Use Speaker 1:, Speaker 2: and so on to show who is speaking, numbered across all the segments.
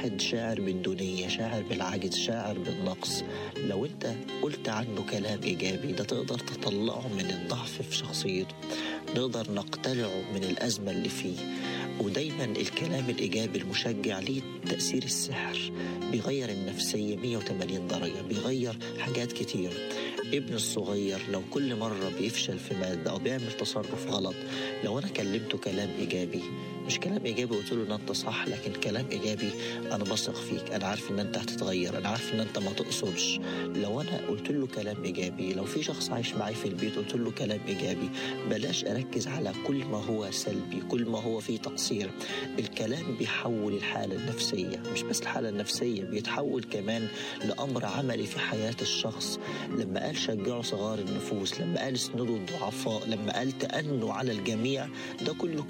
Speaker 1: واحد شاعر بالدونية، شاعر بالعجز، شاعر بالنقص. لو انت قلت عنه كلام إيجابي ده تقدر تطلعه من الضعف في شخصيته، نقدر نقتلعه من الأزمة اللي فيه. ودايما الكلام الإيجابي المشجع ليه تأثير السحر، بيغير النفسية 180 درجة، بيغير حاجات كتير. ابن الصغير لو كل مرة بيفشل في مادة أو بيعمل تصرف غلط، لو أنا كلمته كلام إيجابي، مش كلام إيجابي قلت له إن أنت صح، لكن كلام إيجابي أنا بثق فيك، أنا عارف إن أنت هتتغير، أنا عارف إن أنت ما تقصدش. لو أنا قلت له كلام إيجابي، لو في شخص عايش معي في البيت قلت له كلام إيجابي، بلاش أركز على كل ما هو سلبي، كل ما هو فيه تقصير. الكلام بيحول الحالة النفسية، مش بس الحالة النفسية، بيتحول كمان لأمر عملي في حياة الشخص. لما قال شجعوا صغار النفوس، لما قال اسندوا الضعفاء، لما قال تأنوا على الجميع، ده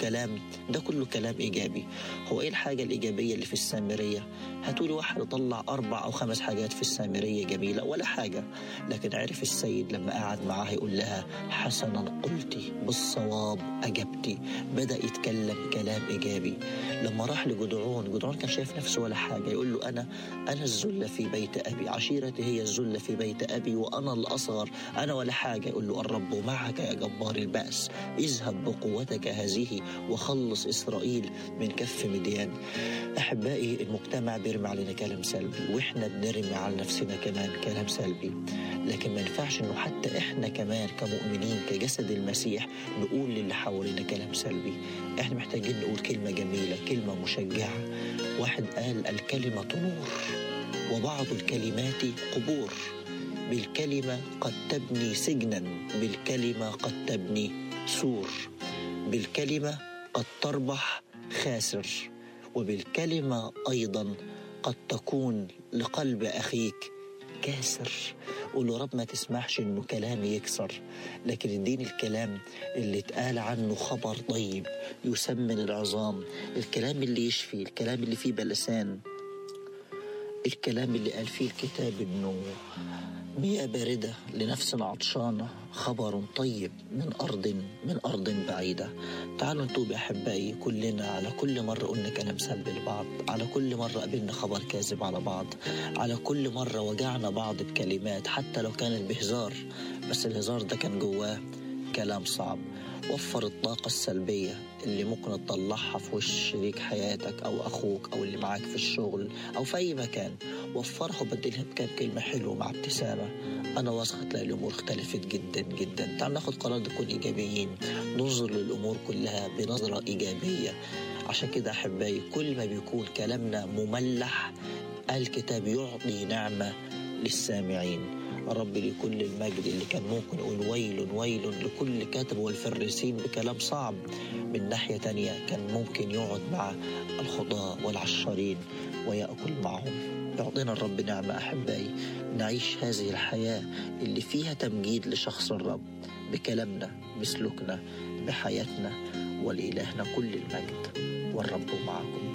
Speaker 1: كله كلام إيجابي. هو إيه الحاجة الإيجابية اللي في السامرية؟ هتقولي واحد يطلع 4 أو 5 حاجات في السامرية جميلة ولا حاجة، لكن عرف السيد لما قعد معاها يقول لها حسنا قلتي بالصواب أجبتي. بدأ يتكلم كلام إيجابي. لما راح لجدعون كان شايف نفسه ولا حاجة، يقول له أنا الذل في بيت أبي، عشيرتي هي الذل في بيت أبي وأنا الأصغر، أنا ولا حاجة. يقول له الرب معك يا جبار البأس، اذهب بقوتك هذه وخلص إسرائيل من كف مديان. أحبائي، المجتمع بيرمي علينا كلام سلبي، وإحنا بنرمي على نفسنا كمان كلام سلبي، لكن ما ينفعش إنه حتى إحنا كمان كمؤمنين كجسد المسيح نقول للي حوالينا كلام سلبي. إحنا محتاجين نقول كلمة جميلة، كلمة مشجعة. واحد قال الكلمة نور وبعض الكلمات قبور، بالكلمة قد تبني سجنا، بالكلمة قد تبني سور، بالكلمة قد تربح خاسر، وبالكلمة أيضا قد تكون لقلب أخيك كاسر. قول له رب ما تسمحش إنه كلامي يكسر، لكن اديني الكلام اللي اتقال عنه خبر طيب يسمن العظام، الكلام اللي يشفي، الكلام اللي فيه بلسان، الكلام اللي قال فيه الكتاب إنه مياه باردة لنفس عطشانة، خبر طيب من أرض بعيدة. تعالوا نتوب يا أحبائي كلنا على كل مرة قلنا كلام سلبي لبعض، على كل مرة قبلنا خبر كاذب على بعض، على كل مرة وجعنا بعض بكلمات حتى لو كانت بهزار، بس الهزار ده كان جواه كلام صعب. وفر الطاقة السلبية اللي ممكن تطلعها في وش شريك حياتك أو أخوك أو اللي معاك في الشغل أو في أي مكان، وفرها وبدلها بكام كلمة حلوة مع ابتسامة. أنا واثق تلاقي الأمور اختلفت جدا جدا. تعال ناخد قرار نكون إيجابيين، ننظر للأمور كلها بنظرة إيجابية. عشان كده أحبائي كل ما بيكون كلامنا مملح الكتاب يعطي نعمة للسامعين. رب لكل المجد اللي كان ممكن يقول ويل لكل كاتب والفريسين بكلام صعب، من ناحية تانية كان ممكن يقعد مع الخطاة والعشارين ويأكل معهم. يعطينا الرب نعمة أحبائي نعيش هذه الحياة اللي فيها تمجيد لشخص الرب بكلامنا بسلوكنا بحياتنا، ولإلهنا كل المجد والرب معكم.